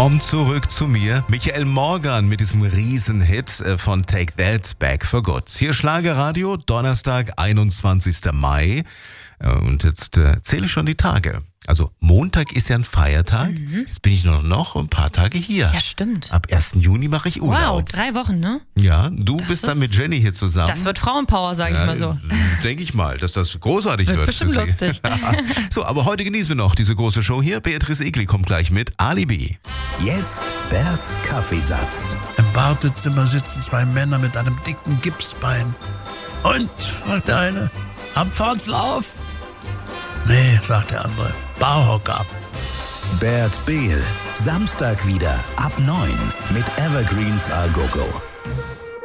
Komm zurück zu mir. Michael Morgan mit diesem Riesenhit von Take That Back for Good. Hier Schlagerradio, Donnerstag, 21. Mai. Und jetzt zähle ich schon die Tage. Also Montag ist ja ein Feiertag. Jetzt bin ich nur noch ein paar Tage hier. Ja, stimmt. Ab 1. Juni mache ich Urlaub. Wow, 3 Wochen, ne? Ja, du bist dann mit Jenny hier zusammen. Das wird Frauenpower, sage ich mal so. Denke ich mal, dass das großartig wird. Bestimmt lustig. So, aber heute genießen wir noch diese große Show hier. Beatrice Egli kommt gleich mit Alibi. Jetzt Berts Kaffeesatz. Im Wartezimmer sitzen 2 Männer mit einem dicken Gipsbein. Und, fragt der eine, am Fahrtslauf? Nee, sagt der andere, Barhocker. Bert Behl, Samstag wieder ab 9 mit Evergreens A Go Go.